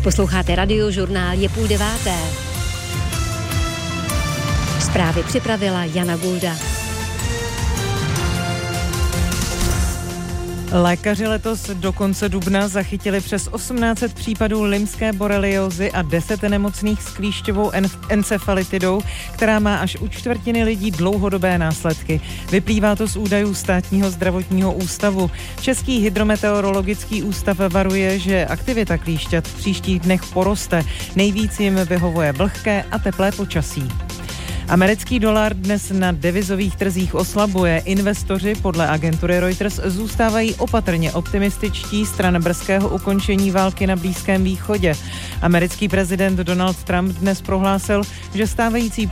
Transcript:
Posloucháte Radiožurnál, je 8:30. Zprávy připravila Jana Gulda. Lékaři letos do konce dubna zachytili přes 1800 případů lymské boreliózy a 10 nemocných s klíšťovou encefalitidou, která má až u čtvrtiny lidí dlouhodobé následky. Vyplývá to z údajů Státního zdravotního ústavu. Český hydrometeorologický ústav varuje, že aktivita klíšťat v příštích dnech poroste. Nejvíc jim vyhovuje vlhké a teplé počasí. Americký dolar dnes na devizových trzích oslabuje. Investoři podle agentury Reuters zůstávají opatrně optimističtí stran brzkého ukončení války na Blízkém východě. Americký prezident Donald Trump dnes prohlásil, že stávající